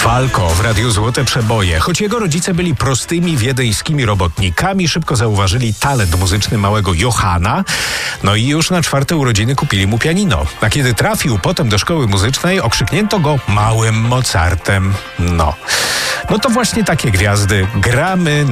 Falco w Radiu Złote Przeboje. Choć jego rodzice byli prostymi wiedeńskimi robotnikami, szybko zauważyli talent muzyczny małego Johana. No i już na 4. urodziny kupili mu pianino. A kiedy trafił potem do szkoły muzycznej, okrzyknięto go małym Mozartem. No to właśnie takie gwiazdy gramy